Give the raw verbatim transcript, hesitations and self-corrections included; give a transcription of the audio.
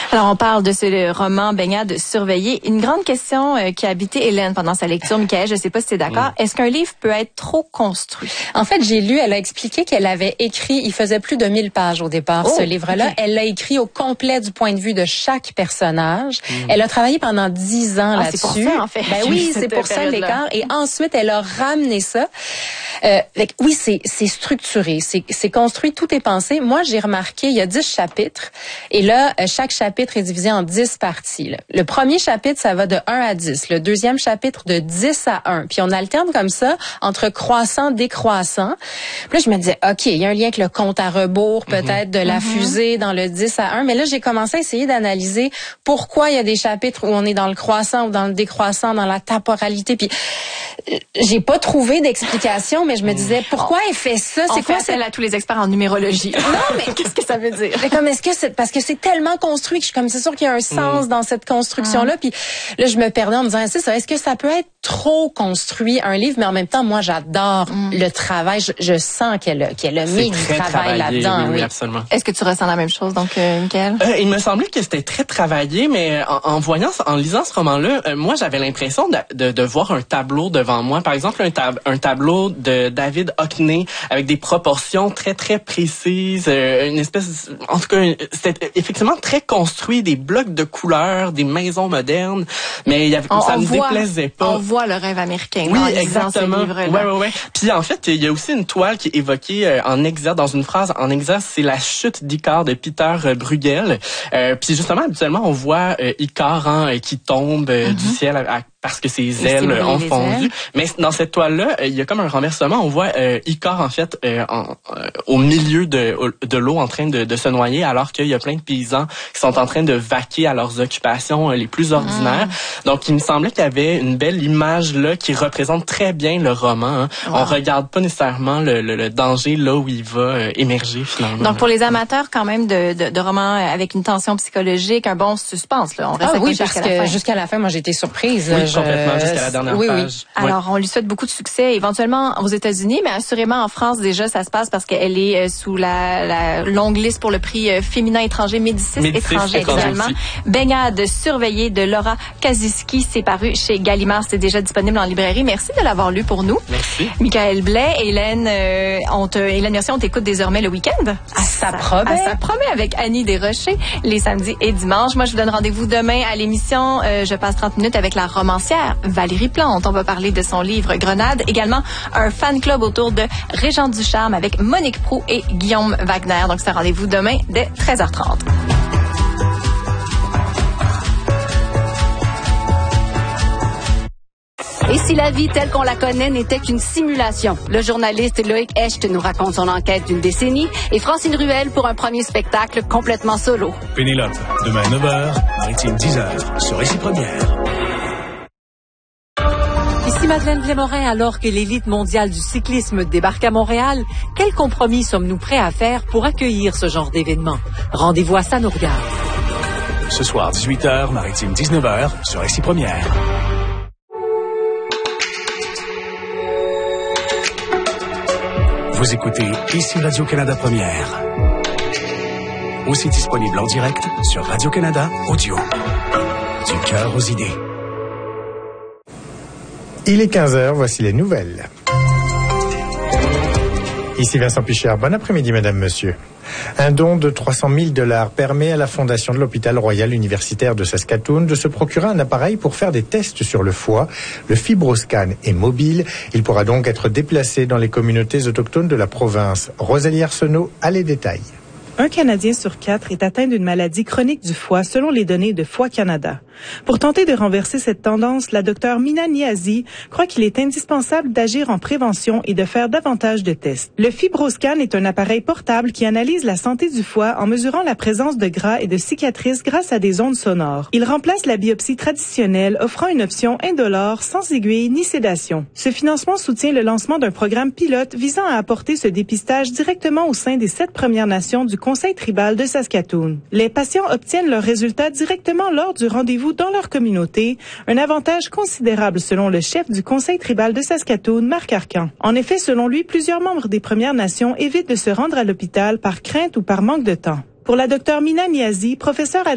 Alors, on parle de ce roman Baignade surveillée. Une grande question euh, qui a habité Hélène pendant sa lecture. Michaël, je ne sais pas si tu es d'accord. Mm. Est-ce qu'un livre peut être trop construit? En fait, j'ai lu, elle a expliqué qu'elle avait écrit, il faisait plus de mille pages au départ, oh, ce livre-là. Okay. Elle l'a écrit au complet du point de vue de chaque personnage. Mm. Elle a travaillé pendant dix ans ah, là-dessus. C'est pour ça, en fait. Ben oui, c'est pour ça l'écart. Et ensuite, elle a ramené ça. Euh, oui, c'est, c'est structuré, c'est, c'est construit, tout est pensé. Moi, j'ai remarqué, il y a dix chapitres, et là, chaque chapitre est divisé en dix parties. Là. Le premier chapitre, ça va de un à dix. Le deuxième chapitre, de dix à un. Puis on alterne comme ça entre croissant, décroissant. Puis là, je me disais, OK, il y a un lien avec le compte à rebours, peut-être, mm-hmm. de la mm-hmm. fusée dans le dix à un. Mais là, j'ai commencé à essayer d'analyser pourquoi il y a des chapitres où on est dans le croissant ou dans le décroissant, dans la temporalité. Puis j'ai pas trouvé d'explication, mais je me disais, pourquoi elle fait ça? C'est on quoi celle à tous les experts en numérologie? Non, mais qu'est-ce que ça veut dire? Mais comme, est-ce que c'est, parce que c'est tellement construit que je suis comme, c'est sûr qu'il y a un sens mm. dans cette construction-là. Mm. Puis là, je me perdais en me disant, c'est ça, est-ce que ça peut être trop construit, un livre? Mais en même temps, moi, j'adore mm. le travail. Je, je sens qu'elle a, qu'elle a mis du travail là-dedans. Oui, oui. oui, absolument. Est-ce que tu ressens la même chose, donc, euh, Michaël? Euh, il me semblait que c'était très travaillé, mais en, en voyant, en lisant ce roman-là, euh, moi, j'avais l'impression de, de, de voir un tableau devant moi. Par exemple, un, tab- un tableau de David Hockney avec des proportions très, très précises, euh, une espèce, en tout cas, c'était effectivement très construit, des blocs de couleurs, des maisons modernes, mais il y avait, on, ça on me voit, déplaisait pas. On voit le rêve américain. Oui, en exactement. Ouais, ouais, ouais. Puis en fait, il y a aussi une toile qui est évoquée euh, en exerce, dans une phrase en exerce, c'est la chute d'Icare de Peter Bruegel. Euh, puis justement, habituellement, on voit euh, Icare hein, qui tombe euh, mm-hmm. du ciel à, à parce que ses ailes ont fondu. Ailes. Mais dans cette toile-là, il y a comme un renversement. On voit euh, Icare, en fait, euh, en, euh, au milieu de, de l'eau en train de, de se noyer, alors qu'il y a plein de paysans qui sont en train de vaquer à leurs occupations euh, les plus ordinaires. Mmh. Donc, il me semblait qu'il y avait une belle image là qui représente très bien le roman. Hein. Wow. On regarde pas nécessairement le, le, le danger là où il va euh, émerger, finalement. Donc, pour les amateurs, quand même, de, de, de romans avec une tension psychologique, un bon suspense, là. On reste ah oui, parce jusqu'à que la fin. jusqu'à la fin, moi, j'ai été surprise. Oui, complètement, jusqu'à la dernière oui, page. Oui. Alors, on lui souhaite beaucoup de succès, éventuellement aux États-Unis, mais assurément en France, déjà, ça se passe parce qu'elle est sous la, la longue liste pour le prix féminin étranger, Médicis, Médicis étranger, également. Baignade surveillée de Laura Kaziski, c'est paru chez Gallimard, c'est déjà disponible en librairie. Merci de l'avoir lu pour nous. Merci. Michaël Blais, Hélène, euh, on te, Hélène Mercier, on t'écoute désormais le week-end. Ah, ça, ça promet. Ah, ça promet avec Annie Desrochers, les samedis et dimanches. Moi, je vous donne rendez-vous demain à l'émission euh, Je passe trente minutes avec la romancière Valérie Plante. On va parler de son livre Grenade. Également, un fan club autour de Régent Ducharme avec Monique Proulx et Guillaume Wagner. Donc, c'est rendez-vous demain dès treize heures trente. Et si la vie telle qu'on la connaît n'était qu'une simulation? Le journaliste Loïc Hecht nous raconte son enquête d'une décennie et Francine Ruel pour un premier spectacle complètement solo. Pénélope, demain neuf heures, Maritime dix heures, sur Récit Première. Ici Madeleine Blémorin, alors que l'élite mondiale du cyclisme débarque à Montréal, quel compromis sommes-nous prêts à faire pour accueillir ce genre d'événement? Rendez-vous à Ça nous regarde. Ce soir, dix-huit heures, Maritime dix-neuf heures, sur Récit Première. Vous écoutez ici Radio-Canada Première. Aussi disponible en direct sur Radio-Canada Audio. Du cœur aux idées. Il est quinze heures, voici les nouvelles. Ici Vincent Pichard, bon après-midi madame, monsieur. Un don de trois cent mille dollars permet à la fondation de l'hôpital royal universitaire de Saskatoon de se procurer un appareil pour faire des tests sur le foie. Le FibroScan est mobile. Il pourra donc être déplacé dans les communautés autochtones de la province. Rosalie Arsenault a les détails. Un Canadien sur quatre est atteint d'une maladie chronique du foie, selon les données de Foie Canada. Pour tenter de renverser cette tendance, la docteure Mina Niazi croit qu'il est indispensable d'agir en prévention et de faire davantage de tests. Le FibroScan est un appareil portable qui analyse la santé du foie en mesurant la présence de gras et de cicatrices grâce à des ondes sonores. Il remplace la biopsie traditionnelle, offrant une option indolore, sans aiguille ni sédation. Ce financement soutient le lancement d'un programme pilote visant à apporter ce dépistage directement au sein des sept Premières Nations du Conseil tribal de Saskatoon. Les patients obtiennent leurs résultats directement lors du rendez-vous dans leur communauté, un avantage considérable selon le chef du Conseil tribal de Saskatoon, Marc Arcan. En effet, selon lui, plusieurs membres des Premières Nations évitent de se rendre à l'hôpital par crainte ou par manque de temps. Pour la docteure Mina Niazi, professeure